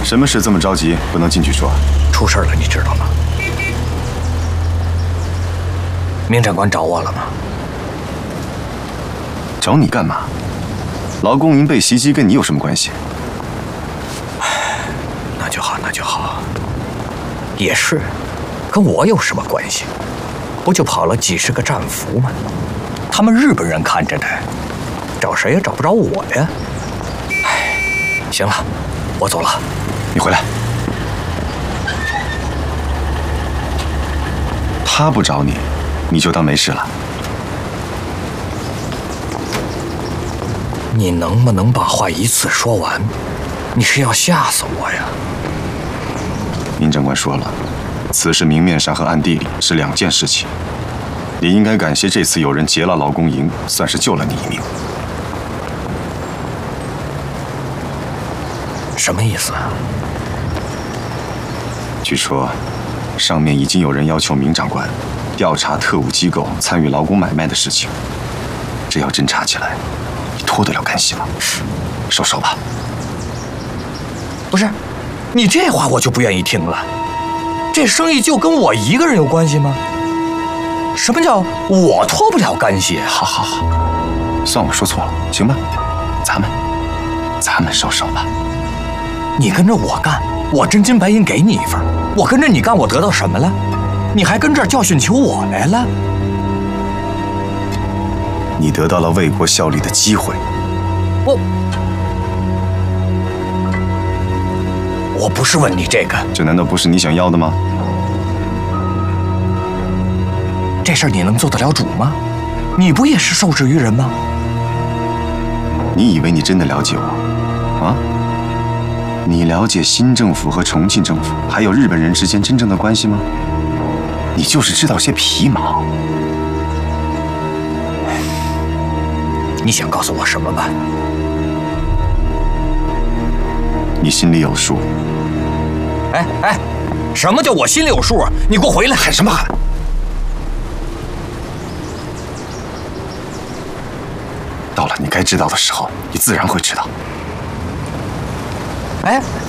什么事这么着急，不能进去说？ 出事了，你知道吗？明长官找我了吗？ 找你干嘛？劳工营被袭击跟你有什么关系？ 那就好，那就好。也是，跟我有什么关系？不就跑了几十个战俘吗？他们日本人看着呢，找谁也找不着我呀。哎，行了，我走了。 你回来。他不找你，你就当没事了。 你能不能把话一次说完？你是要吓死我呀？ 明长官说了，此事明面上和暗地里是两件事情。你应该感谢这次有人劫了劳工营，算是救了你一命。 什么意思啊？ 据说，上面已经有人要求明长官调查特务机构参与劳工买卖的事情。这要真查起来，你脱得了干系吗？收手吧。 不是，你这话我就不愿意听了。这生意就跟我一个人有关系吗？什么叫我脱不了干系？ 好，算我说错了，行吧？咱们收手吧。 你跟着我干，我真金白银给你一份；我跟着你干，我得到什么了？你还跟这儿教训求我来了？ 你得到了为国效力的机会。 我不是问你这个， 这难道不是你想要的吗？ 这事儿你能做得了主吗？你不也是受制于人吗？ 你以为你真的了解我啊？你了解新政府和重庆政府还有日本人之间真正的关系吗？你就是知道些皮毛。 你想告诉我什么吧？ 你心里有数。 哎，什么叫我心里有数啊？你给我回来！ 喊什么喊？到了你该知道的时候，你自然会知道。 哎。